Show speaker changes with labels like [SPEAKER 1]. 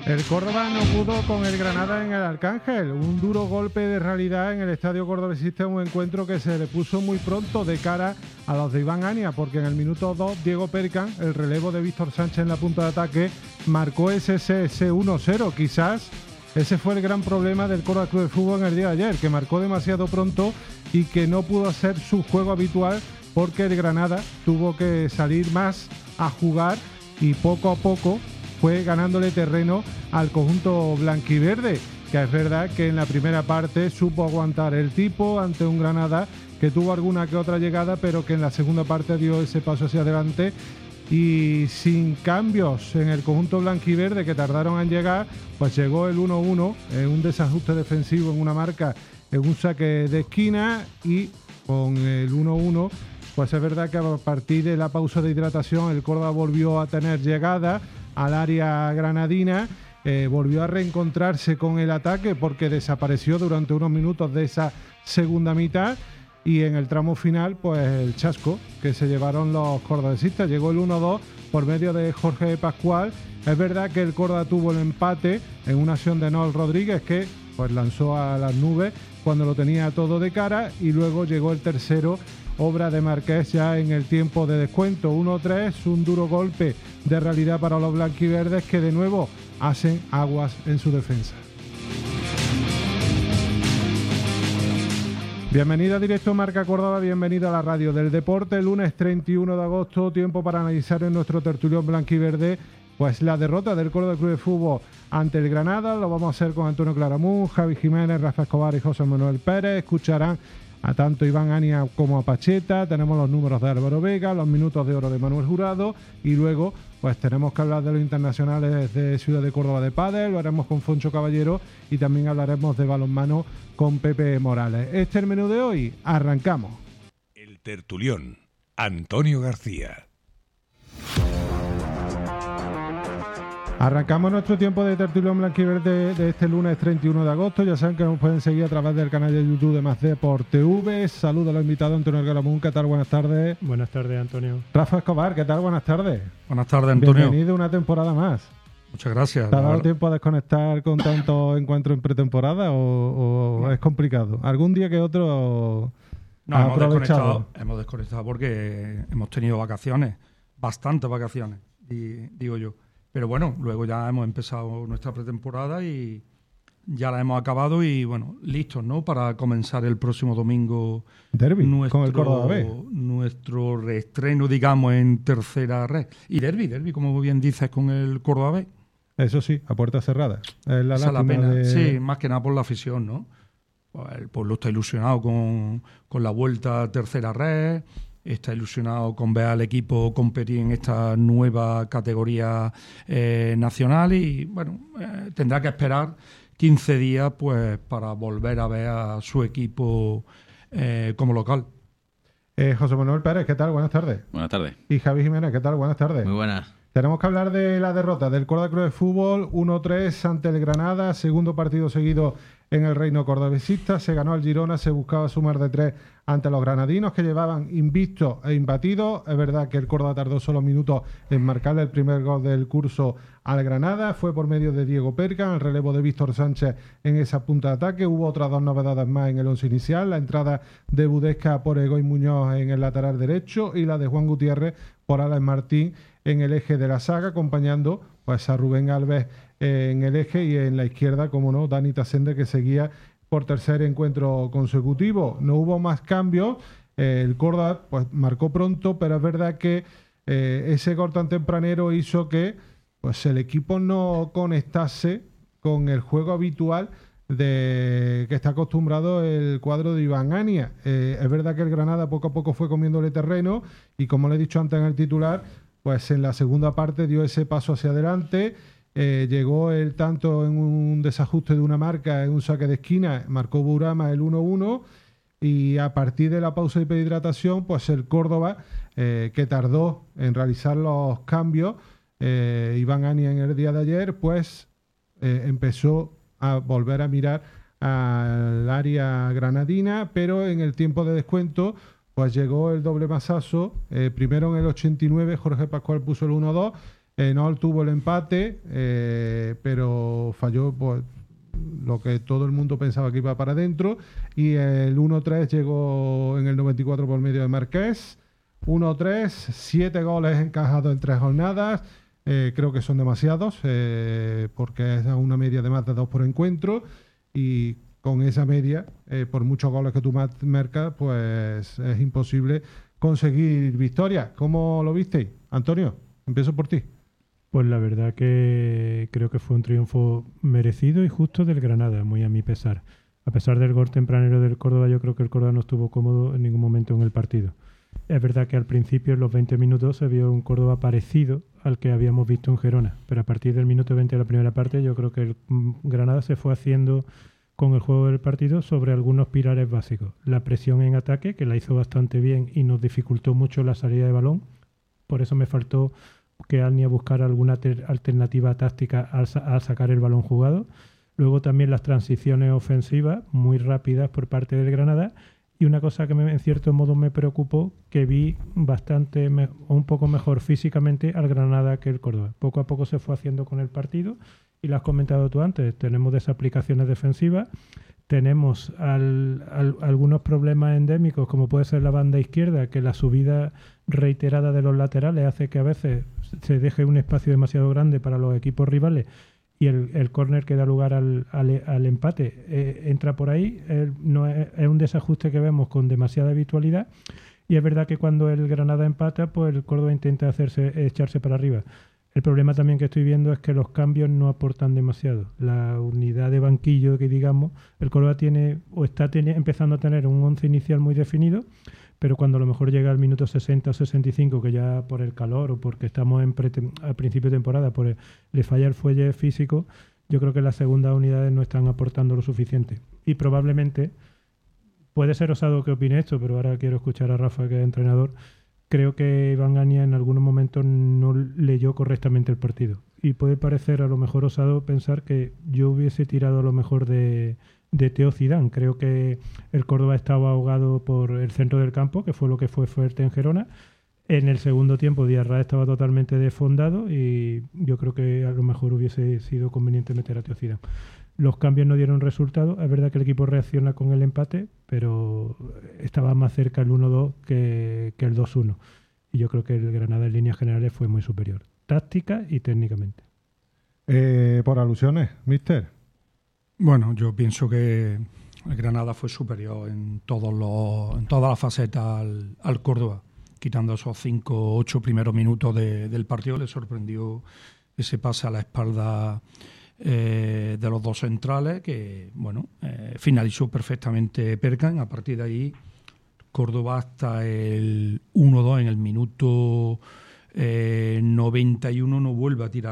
[SPEAKER 1] El Córdoba no pudo con el Granada en el Arcángel. Un duro golpe de realidad en el estadio cordobesista, un encuentro que se le puso muy pronto de cara a los de Iván Ania, porque en el minuto 2 Diego Percan, el relevo de Víctor Sánchez en la punta de ataque, marcó ese 1-0. Quizás ese fue el gran problema del Córdoba Club de Fútbol en el día de ayer, que marcó demasiado pronto y que no pudo hacer su juego habitual porque el Granada tuvo que salir más a jugar y poco a poco fue ganándole terreno al conjunto blanquiverde, que es verdad que en la primera parte supo aguantar el tipo ante un Granada que tuvo alguna que otra llegada, pero que en la segunda parte dio ese paso hacia adelante y sin cambios en el conjunto blanquiverde que tardaron en llegar, pues llegó el 1-1 en un desajuste defensivo en una marca, en un saque de esquina, y con el 1-1 pues es verdad que a partir de la pausa de hidratación el Córdoba volvió a tener llegada al área granadina, volvió a reencontrarse con el ataque porque desapareció durante unos minutos de esa segunda mitad, y en el tramo final pues el chasco que se llevaron los cordobesistas. Llegó el 1-2 por medio de Jorge Pascual. Es verdad que el Córdoba tuvo el empate en una acción de Noel Rodríguez que pues lanzó a las nubes cuando lo tenía todo de cara, y luego llegó el tercero, obra de Marqués, ya en el tiempo de descuento. 1-3, un duro golpe de realidad para los blanquiverdes, que de nuevo hacen aguas en su defensa. Bienvenido a Directo Marca Córdoba, bienvenido a la radio del deporte. Lunes 31 de agosto, tiempo para analizar en nuestro tertulión blanquiverde pues la derrota del Córdoba Club de Fútbol ante el Granada. Lo vamos a hacer con Antonio Claramunt, Javi Jiménez, Rafa Escobar y José Manuel Pérez. Escucharán a tanto Iván Ania como a Pacheta. Tenemos los números de Álvaro Vega, los minutos de oro de Manuel Jurado, y luego pues tenemos que hablar de los internacionales de Ciudad de Córdoba de pádel. Lo haremos con Foncho Caballero y también hablaremos de balonmano con Pepe Morales. Este es el menú de hoy. Arrancamos.
[SPEAKER 2] El tertulión, Antonio García.
[SPEAKER 1] Arrancamos nuestro tiempo de tertulión blanquiverde de este lunes 31 de agosto. Ya saben que nos pueden seguir a través del canal de YouTube de Más Deport TV. Saludos a los invitados. Antonio Claramunt, ¿qué tal? Buenas tardes.
[SPEAKER 3] Buenas tardes, Antonio.
[SPEAKER 1] Rafa Escobar, ¿qué tal? Buenas tardes.
[SPEAKER 3] Buenas tardes, Antonio.
[SPEAKER 1] Bienvenido una temporada más.
[SPEAKER 3] Muchas gracias.
[SPEAKER 1] ¿Te ha dado tiempo a desconectar con tantos encuentros en pretemporada o es complicado? ¿Algún día que otro
[SPEAKER 3] no,
[SPEAKER 1] has aprovechado?
[SPEAKER 3] Hemos desconectado porque hemos tenido vacaciones, bastantes vacaciones, digo yo. Pero bueno, luego ya hemos empezado nuestra pretemporada y ya la hemos acabado y bueno, listos, ¿no? Para comenzar el próximo domingo
[SPEAKER 1] derbi con el Córdoba B.
[SPEAKER 3] Nuestro reestreno, digamos, en tercera red. Y derbi, como bien dices, con el Córdoba B.
[SPEAKER 1] Eso sí, a puerta cerrada. Es la
[SPEAKER 3] pena. Sí, más que nada por la afición, ¿no? El pueblo está ilusionado con la vuelta a tercera red. Está ilusionado con ver al equipo competir en esta nueva categoría nacional y, bueno, tendrá que esperar 15 días pues para volver a ver a su equipo como local.
[SPEAKER 1] José Manuel Pérez, ¿qué tal? Buenas tardes.
[SPEAKER 4] Buenas tardes.
[SPEAKER 1] Y Javi Jiménez, ¿qué tal? Buenas tardes.
[SPEAKER 4] Muy buenas.
[SPEAKER 1] Tenemos que hablar de la derrota del Córdoba Club de Fútbol 1-3 ante el Granada, segundo partido seguido en el reino cordobesista. Se ganó al Girona, se buscaba sumar de 3 ante los granadinos, que llevaban invictos e imbatidos. Es verdad que el Córdoba tardó solo minutos en marcarle el primer gol del curso al Granada. Fue por medio de Diego Percan, el relevo de Víctor Sánchez en esa punta de ataque. Hubo otras dos novedades más en el once inicial: la entrada de Budesca por Egoy Muñoz en el lateral derecho y la de Juan Gutiérrez por Alex Martín en el eje de la saga, acompañando pues a Rubén Alves en el eje, y en la izquierda, como no, Dani Tasende, que seguía por tercer encuentro consecutivo. No hubo más cambios. El Córdoba pues marcó pronto, pero es verdad que ese gol tan tempranero hizo que pues el equipo no conectase con el juego habitual de que está acostumbrado el cuadro de Iván Ania. Es verdad que el Granada poco a poco fue comiéndole terreno y, como le he dicho antes en el titular, pues en la segunda parte dio ese paso hacia adelante. Llegó el tanto en un desajuste de una marca, en un saque de esquina, marcó Burama el 1-1, y a partir de la pausa de hidratación, pues el Córdoba, que tardó en realizar los cambios, Iván Ania en el día de ayer, pues empezó a volver a mirar al área granadina, pero en el tiempo de descuento pues llegó el doble masazo. Primero en el 89 Jorge Pascual puso el 1-2, no tuvo el empate, pero falló pues lo que todo el mundo pensaba que iba para adentro, y el 1-3 llegó en el 94 por medio de Marqués. 1-3, 7 goles encajados en 3 jornadas. Creo que son demasiados, porque es una media de más de 2 por encuentro, y con esa media, por muchos goles que tú marcas, pues es imposible conseguir victoria. ¿Cómo lo visteis? Antonio, empiezo por ti.
[SPEAKER 4] Pues la verdad que creo que fue un triunfo merecido y justo del Granada, muy a mi pesar. A pesar del gol tempranero del Córdoba, yo creo que el Córdoba no estuvo cómodo en ningún momento en el partido. Es verdad que al principio, en los 20 minutos, se vio un Córdoba parecido al que habíamos visto en Gerona, pero a partir del minuto 20 de la primera parte, yo creo que el Granada se fue haciendo con el juego del partido sobre algunos pilares básicos. La presión en ataque, que la hizo bastante bien y nos dificultó mucho la salida de balón. Por eso me faltó que Alnia buscara alguna alternativa táctica al sacar el balón jugado. Luego también las transiciones ofensivas muy rápidas por parte del Granada, y una cosa que en cierto modo me preocupó, que vi bastante un poco mejor físicamente al Granada que el Córdoba. Poco a poco se fue haciendo con el partido, y lo has comentado tú antes, tenemos desaplicaciones defensivas, tenemos algunos problemas endémicos, como puede ser la banda izquierda, que la subida reiterada de los laterales hace que a veces se deje un espacio demasiado grande para los equipos rivales, y el córner que da lugar al empate entra por ahí. No es un desajuste que vemos con demasiada habitualidad, y es verdad que cuando el Granada empata, pues el Córdoba intenta echarse para arriba. El problema también que estoy viendo es que los cambios no aportan demasiado. La unidad de banquillo, que digamos, el Córdoba está empezando a tener un once inicial muy definido, pero cuando a lo mejor llega al minuto 60 o 65, que ya por el calor o porque estamos a principio de temporada, le falla el fuelle físico, yo creo que las segundas unidades no están aportando lo suficiente. Y probablemente, puede ser osado que opine esto, pero ahora quiero escuchar a Rafa, que es entrenador. Creo que Iván Ania en algunos momentos no leyó correctamente el partido. Y puede parecer a lo mejor osado pensar que yo hubiese tirado a lo mejor de Teo Zidane. Creo que el Córdoba estaba ahogado por el centro del campo, que fue lo que fue fuerte en Gerona. En el segundo tiempo, Diarra estaba totalmente desfondado, y yo creo que a lo mejor hubiese sido conveniente meter a Teo Zidane. Los cambios no dieron resultado. Es verdad que el equipo reacciona con el empate, pero estaba más cerca el 1-2 que el 2-1. Y yo creo que el Granada en líneas generales fue muy superior, táctica y técnicamente.
[SPEAKER 1] Por alusiones, mister.
[SPEAKER 3] Bueno, yo pienso que el Granada fue superior en todas las facetas al Córdoba. Quitando esos 5 o 8 primeros minutos del partido, le sorprendió ese pase a la espalda de los dos centrales, que finalizó perfectamente Perkan. A partir de ahí, Córdoba hasta el 1-2 en el minuto 91 no vuelve a tirar